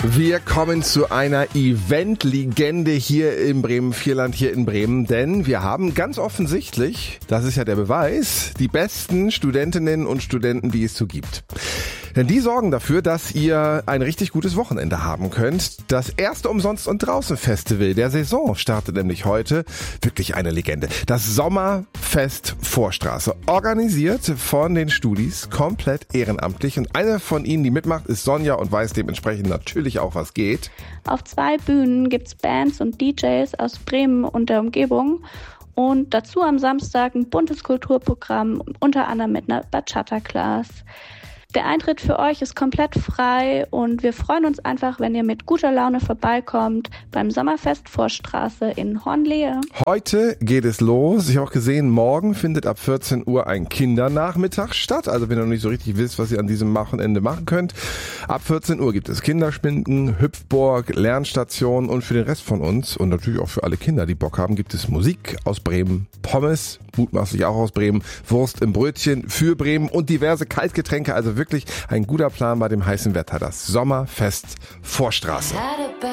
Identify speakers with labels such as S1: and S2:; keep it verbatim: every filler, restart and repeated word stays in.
S1: Wir kommen zu einer Event-Legende hier im Bremen-Vierland, hier in Bremen, denn wir haben ganz offensichtlich, das ist ja der Beweis, die besten Studentinnen und Studenten, die es so gibt. Denn die sorgen dafür, dass ihr ein richtig gutes Wochenende haben könnt. Das erste Umsonst- und Draußen-Festival der Saison startet nämlich heute. Wirklich eine Legende. Das Sommerfest Vorstraße. Organisiert von den Studis, komplett ehrenamtlich. Und eine von ihnen, die mitmacht, ist Sonja und weiß dementsprechend natürlich auch, was geht.
S2: Auf zwei Bühnen gibt's Bands und D Js aus Bremen und der Umgebung. Und dazu am Samstag ein buntes Kulturprogramm, unter anderem mit einer Bachata-Class. Der Eintritt für euch ist komplett frei und wir freuen uns einfach, wenn ihr mit guter Laune vorbeikommt beim Sommerfest Vorstraße in Hornlehe.
S1: Heute geht es los. Ich habe auch gesehen, morgen findet ab vierzehn Uhr ein Kindernachmittag statt. Also wenn ihr noch nicht so richtig wisst, was ihr an diesem Wochenende machen könnt. Ab vierzehn Uhr gibt es Kinderspinden, Hüpfburg, Lernstationen und für den Rest von uns und natürlich auch für alle Kinder, die Bock haben, gibt es Musik aus Bremen, Pommes, mutmaßlich auch aus Bremen, Wurst im Brötchen für Bremen und diverse Kaltgetränke. Also wirklich ein guter Plan bei dem heißen Wetter. Das Sommerfest Vorstraße.